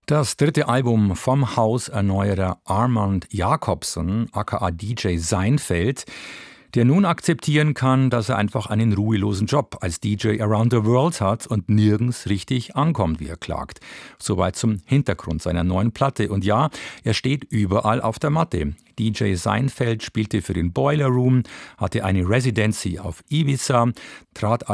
Das dritte Album vom Hauserneuerer Armand Jacobson, aka DJ Seinfeld, der nun akzeptieren kann, dass er einfach einen ruhelosen Job als DJ around the world hat und nirgends richtig ankommt, wie er klagt. Soweit zum Hintergrund seiner neuen Platte. Und ja, er steht überall auf der Matte. DJ Seinfeld spielte für den Boiler Room, hatte eine Residency auf Ibiza, trat